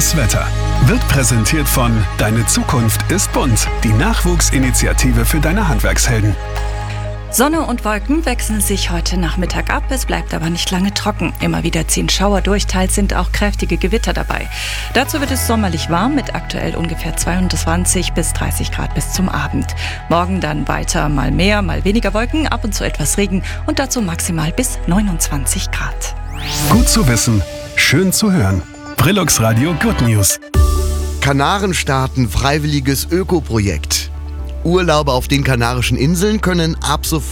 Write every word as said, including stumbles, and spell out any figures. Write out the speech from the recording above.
Das Wetter wird präsentiert von Deine Zukunft ist bunt, die Nachwuchsinitiative für deine Handwerkshelden. Sonne und Wolken wechseln sich heute Nachmittag ab, es bleibt aber nicht lange trocken. Immer wieder ziehen Schauer durch, teils sind auch kräftige Gewitter dabei. Dazu wird es sommerlich warm mit aktuell ungefähr zweiundzwanzig bis dreißig Grad bis zum Abend. Morgen dann weiter mal mehr, mal weniger Wolken, ab und zu etwas Regen und dazu maximal bis neunundzwanzig Grad. Gut zu wissen, schön zu hören. Brillux Radio Good News. Kanaren starten freiwilliges Ökoprojekt. Urlauber auf den Kanarischen Inseln können ab sofort